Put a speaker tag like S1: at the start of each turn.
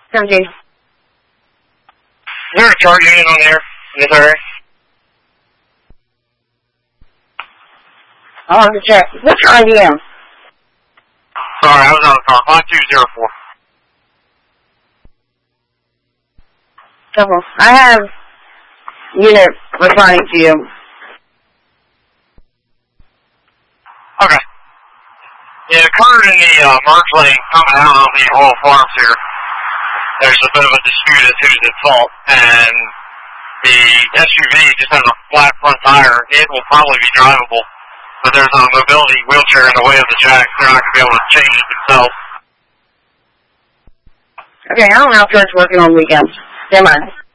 S1: 17.
S2: Is there a chart unit on there in this area?
S1: I'll have to check. What's your IDM?
S2: Sorry, I was on the car. 5204.
S1: Couple. I have unit responding to you.
S2: Okay. Yeah, it occurred in the merge lane coming out of the Royal Farms here. There's a bit of a dispute as to who's at fault, and the SUV just has a flat front tire. It will probably be drivable, but there's a mobility wheelchair in the way of the jack. They're not going to be able to change it themselves.
S1: Okay, I don't know if it's working on weekends. Never mind.